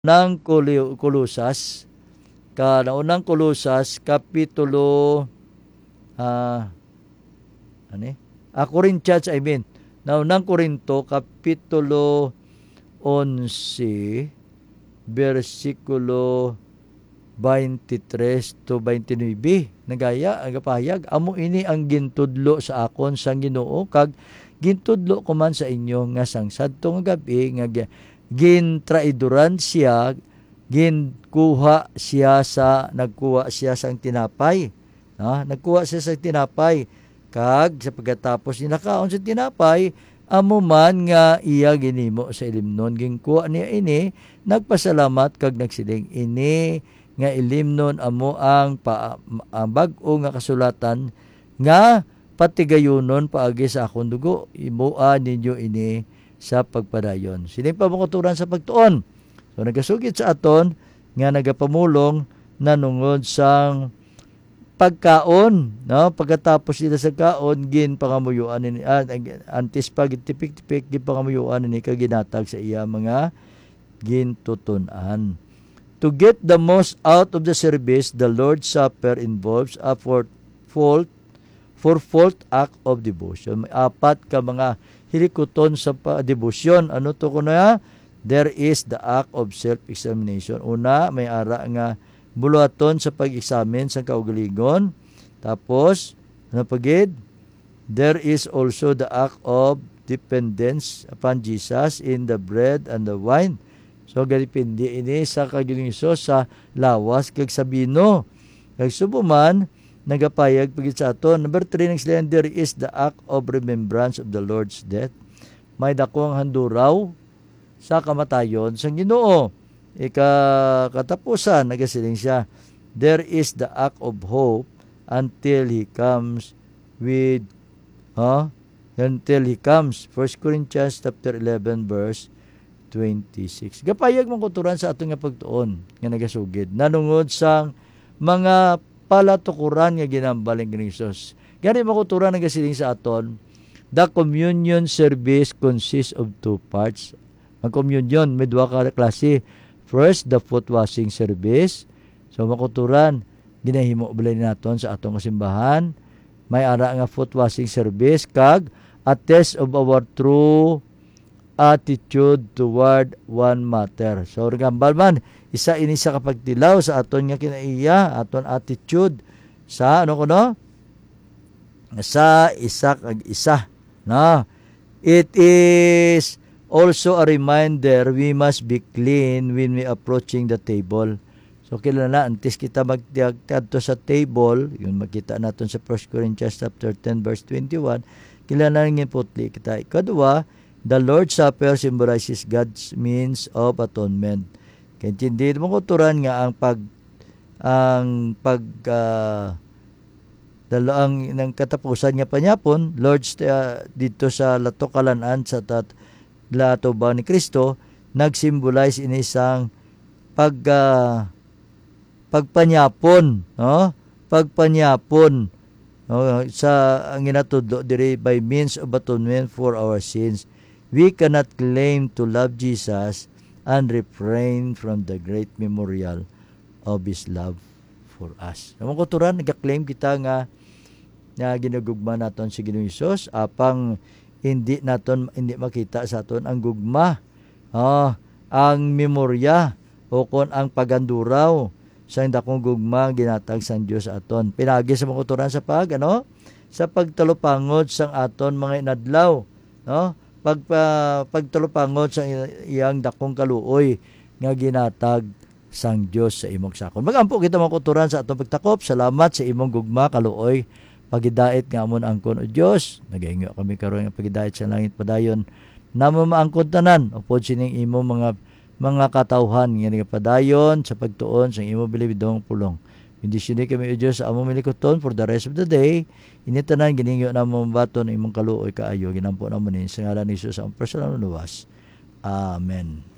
ng Kulusas, naunang Kulusas, kapitulo, Corinthians, naunang Korinto, kapitulo 11, versikulo 23 to 29, nagaya, agapahayag, amo ini ang gintudlo sa akon sang Ginoo, kag gintudlo ko man sa inyo, nga sang sadtong gabi, nga gintraidoran siya, nagkuha siya sang tinapay. Nagkuha siya sa tinapay, kag sa pagkatapos ni nakaon sa tinapay, amo man nga iya ginimo sa ilimnon, ginkuha niya ini, nagpasalamat kag nagsiling, ini nga ilimnon amo ang bag-o nga kasulatan nga patigayunon paagi sa akong dugo, imua ninyo ini sa pagpadayon. Sining pamukuturan sa pagtuon. So nagasugid sa aton nga nagapamulong nanungod sang pagkaon, no? Pagkatapos nila sa kaon, pangamuyuan ni antes pag tipik-tipik pangamuyuan ni kaginatag sa iya mga gintutunan. To get the most out of the service, the Lord's Supper involves a fourfold act of devotion. May apat ka mga hilikuton sa devotion. Ano to ko na? There is the act of self-examination. Una, may ara nga buluhaton sa pag-examine sa kaugalingon. Tapos, ano pagid? There is also the act of dependence upon Jesus in the bread and the wine. So, galipindi ini sa kagilingso sa lawas kag sa bino. Kag subuman, nagapayag pagit sa aton. Number 3, there is the act of remembrance of the Lord's death. May dakong handuraw sa kamatayon sa Ginoo. Katapusan, nagasiling siya, there is the act of hope until He comes with, until He comes. 1 Corinthians chapter 11, verse 26. Gapayag mong kuturan sa atong nga pagtuon nga nagasugid nanungod sang mga palatukuran nga ginambaling ni Jesus. Gani makuturan nagasiling sa aton, the communion service consists of two parts. Ang communion may duha ka klase. First, the foot washing service. So makuturan ginahimo balay naton sa atong kasimbahan, may ara nga foot washing service kag a test of our true attitude toward one matter. So regambal man, isa ini sa kapagtilaw sa aton nga kinaiya, aton attitude sa sa isa kag isa. No? It is also a reminder we must be clean when we approaching the table. So kilala antes kita magtiagkadto sa table, yun makita naton sa 1 Corinthians chapter 10 verse 21, kilala ngin putli kita. Kadua, the Lord's Supper symbolizes God's means of atonement. Kaya hindi mo kuturan nga ang ng katapusan nga panyapon, Lord's dito sa latokalan sa lato ba ni Kristo, nag-symbolize ini isang pagpanyapon, no? Pagpanyapon, no? Sa ang ginatudlo diri by means of atonement for our sins. We cannot claim to love Jesus and refrain from the great memorial of His love for us. Namang kuturan, nag-claim kita nga ginagugma naton si Ginoong Hesus, apang hindi makita sa aton ang gugma, ang memorya, o kon ang paganduraw sa dakong gugma ginatag sang Dios aton. Pinagi sa mga kuturan sa sa pagtalupangod sang aton mga inadlaw, no? Pagtalupangod sa iyang dakong kaluoy nga ginatag sang Dios sa imong sakon. Magampo kita mga kuturan sa atong pagtakop. Salamat sa imong gugma kaluoy, pagidait nga amon angkon o Dios. Nagaingo kami karon nga pagidait sa langit padayon namo maangkon tanan upod sining imong mga katawhan nga nagapadayon sa pagtuon sa imong bilibidong pulong. Bendisyon kami o Diyos sa among milikoton for the rest of the day. Initanan, giningyo na mong baton imong kaluoy kaayo. Ginampo naman sa ngalan ni Jesus ang personal luwas. Amen.